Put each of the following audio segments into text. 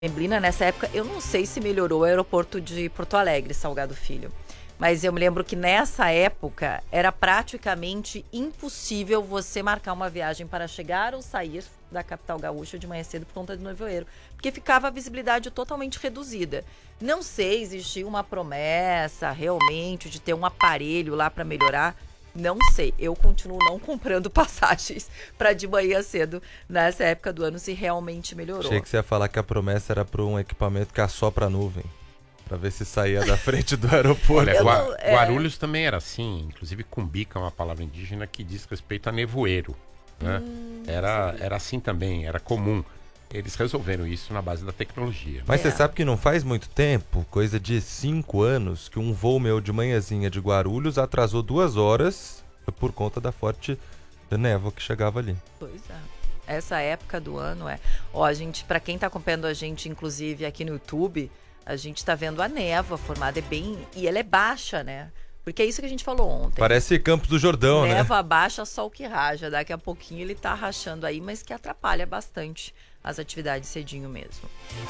Neblina, nessa época, eu não sei se melhorou o aeroporto de Porto Alegre, Salgado Filho. Mas eu me lembro que nessa época era praticamente impossível você marcar uma viagem para chegar ou sair da capital gaúcha de manhã cedo por conta do nevoeiro. Porque ficava a visibilidade totalmente reduzida. Não sei, existia uma promessa realmente de ter um aparelho lá para melhorar. Não sei, eu continuo não comprando passagens para de manhã cedo nessa época do ano se realmente melhorou. Achei que você ia falar que a promessa era para um equipamento que assopra a nuvem, para ver se saía da frente do aeroporto. Olha, Guarulhos também era assim, inclusive cumbica é uma palavra indígena que diz respeito a nevoeiro, né? Era assim também, era comum. Eles resolveram isso na base da tecnologia. Mas você sabe que não faz muito tempo, coisa de 5 anos, que um voo meu de manhãzinha de Guarulhos atrasou 2 horas por conta da forte névoa que chegava ali. Pois é. Essa época do ano Ó, gente, pra quem tá acompanhando a gente, inclusive aqui no YouTube, a gente tá vendo a névoa formada, e ela é baixa, né? Porque é isso que a gente falou ontem. Parece Campos do Jordão, né? Névoa baixa, sol que raja. Daqui a pouquinho ele tá rachando aí, mas que atrapalha bastante as atividades cedinho mesmo.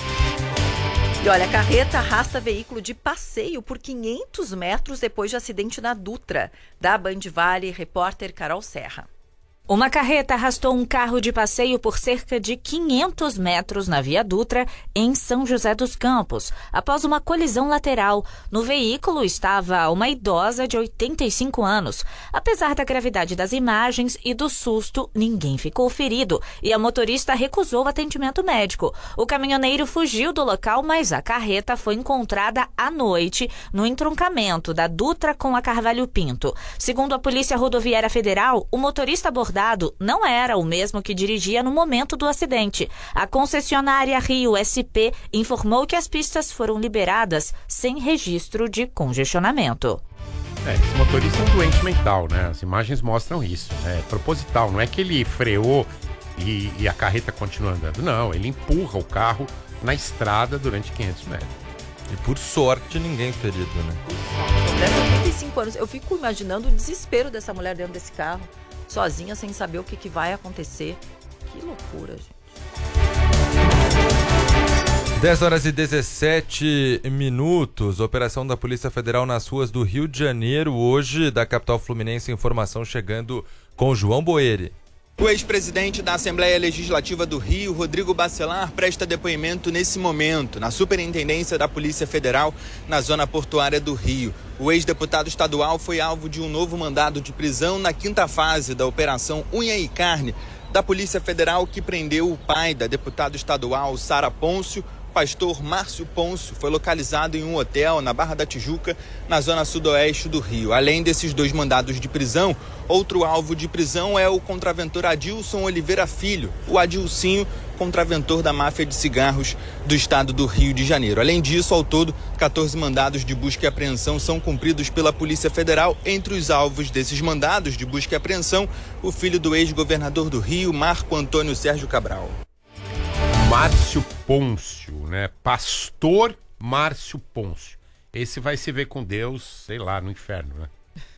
E olha, a carreta arrasta veículo de passeio por 500 metros depois de acidente na Dutra. Da Band Vale, repórter Carol Serra. Uma carreta arrastou um carro de passeio por cerca de 500 metros na Via Dutra, em São José dos Campos, após uma colisão lateral. No veículo estava uma idosa de 85 anos. Apesar da gravidade das imagens e do susto, ninguém ficou ferido e a motorista recusou atendimento médico. O caminhoneiro fugiu do local, mas a carreta foi encontrada à noite no entroncamento da Dutra com a Carvalho Pinto. Segundo a Polícia Rodoviária Federal, o motorista abordado não era o mesmo que dirigia no momento do acidente. A concessionária Rio SP informou que as pistas foram liberadas sem registro de congestionamento. Esse motorista é um doente mental, né? As imagens mostram isso. É proposital, não é que ele freou e a carreta continua andando. Não, ele empurra o carro na estrada durante 500 metros. E por sorte ninguém ferido, né? Mulher, 85 anos. Eu fico imaginando o desespero dessa mulher dentro desse carro, sozinha, sem saber o que vai acontecer. Que loucura, gente. 10 horas e 17 minutos. Operação da Polícia Federal nas ruas do Rio de Janeiro. Hoje, da capital fluminense, informação chegando com João Boeri. O ex-presidente da Assembleia Legislativa do Rio, Rodrigo Bacelar, presta depoimento nesse momento, na Superintendência da Polícia Federal, na zona portuária do Rio. O ex-deputado estadual foi alvo de um novo mandado de prisão na 5ª fase da Operação Unha e Carne da Polícia Federal, que prendeu o pai da deputada estadual Sara Pôncio. Pastor Márcio Pôncio foi localizado em um hotel na Barra da Tijuca, na zona sudoeste do Rio. Além desses 2 mandados de prisão, outro alvo de prisão é o contraventor Adilson Oliveira Filho, o Adilcinho, contraventor da máfia de cigarros do estado do Rio de Janeiro. Além disso, ao todo, 14 mandados de busca e apreensão são cumpridos pela Polícia Federal. Entre os alvos desses mandados de busca e apreensão, o filho do ex-governador do Rio, Marco Antônio Sérgio Cabral. Márcio Pôncio, né? Pastor Márcio Pôncio. Esse vai se ver com Deus, sei lá, no inferno, né?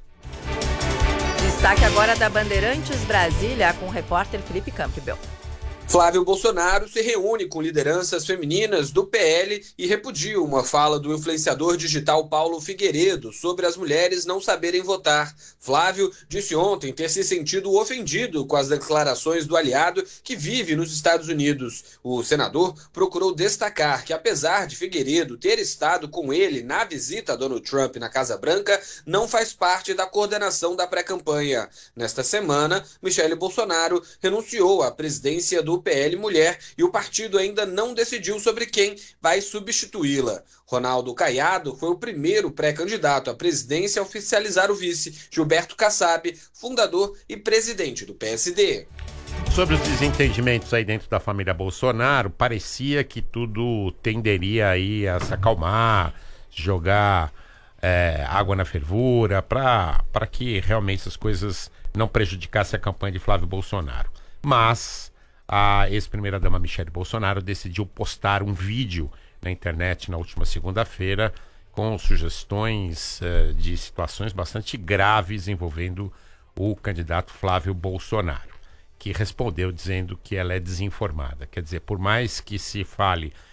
Destaque agora da Bandeirantes Brasília com o repórter Felipe Campbell. Flávio Bolsonaro se reúne com lideranças femininas do PL e repudia uma fala do influenciador digital Paulo Figueiredo sobre as mulheres não saberem votar. Flávio disse ontem ter se sentido ofendido com as declarações do aliado que vive nos Estados Unidos. O senador procurou destacar que, apesar de Figueiredo ter estado com ele na visita a Donald Trump na Casa Branca, não faz parte da coordenação da pré-campanha. Nesta semana, Michele Bolsonaro renunciou à presidência do PL Mulher e o partido ainda não decidiu sobre quem vai substituí-la. Ronaldo Caiado foi o primeiro pré-candidato à presidência a oficializar o vice, Gilberto Kassab, fundador e presidente do PSD. Sobre os desentendimentos aí dentro da família Bolsonaro, parecia que tudo tenderia aí a se acalmar, jogar água na fervura, para que realmente essas coisas não prejudicassem a campanha de Flávio Bolsonaro. Mas a ex-primeira-dama Michele Bolsonaro decidiu postar um vídeo na internet na última segunda-feira com sugestões de situações bastante graves envolvendo o candidato Flávio Bolsonaro, que respondeu dizendo que ela é desinformada. Quer dizer, por mais que se fale